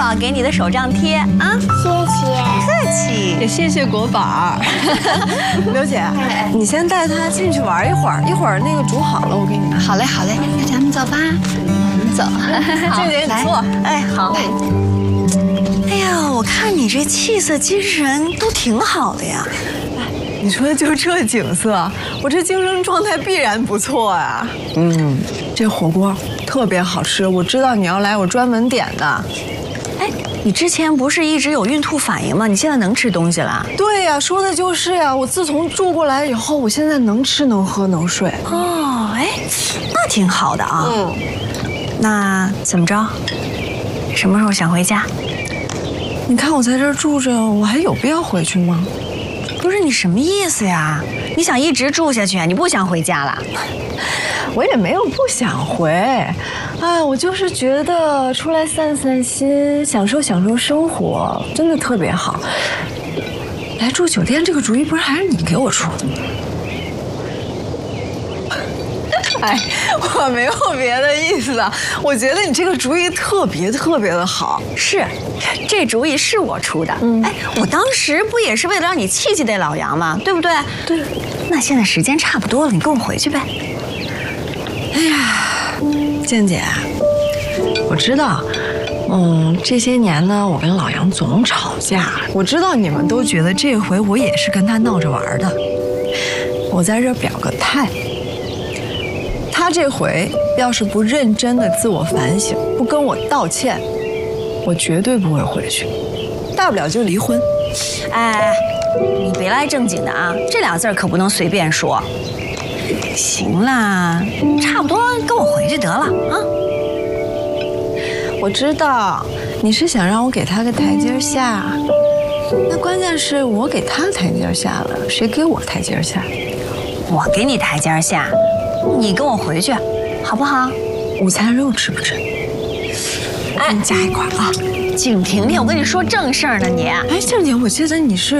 好给你的手账贴啊。 谢谢， 客气。 也谢谢国宝。 刘姐，你先带他进去玩一会儿，一会儿那个煮好了我给你拿。 好嘞，好嘞，咱们走吧。我们走。 静姐，你坐。 哎，好。哎呀，我看你这气色、精神都挺好的呀。 你说就这景色，我这精神状态必然不错啊。这火锅特别好吃，我知道你要来，我专门点的。 哎，你之前不是一直有孕吐反应吗？你现在能吃东西了？ 对呀，说的就是呀。我自从住过来以后，我现在能吃能喝能睡。 哦，哎，那挺好的啊。那怎么着？什么时候想回家？ 你看我在这儿住着，我还有必要回去吗？ 不是你什么意思呀？你想一直住下去，你不想回家了？ 我也没有不想回，哎，我就是觉得出来散散心，享受享受生活，真的特别好。来住酒店这个主意不是还是你给我出的吗？哎，我没有别的意思啊，我觉得你这个主意特别的好。 是，这主意是我出的。哎，我当时不也是为了让你气气那老杨吗？对不对？ 对。 那现在时间差不多了，你跟我回去呗。 哎呀，健姐，我知道，这些年呢，我跟老杨总吵架。我知道你们都觉得这回我也是跟他闹着玩的。我在这表个态。他这回要是不认真的自我反省，不跟我道歉，我绝对不会回去，大不了就离婚。 哎，你别来正经的啊，这俩字可不能随便说。行啦，差不多跟我回去得了啊。 我知道你是想让我给他个台阶下，那关键是我给他台阶下了，谁给我台阶下？ 我给你台阶下。你跟我回去，好不好？ 午餐肉吃不吃？哎，加一块啊！ 景婷婷，我跟你说正事儿呢，你。 哎，静姐，我记得你是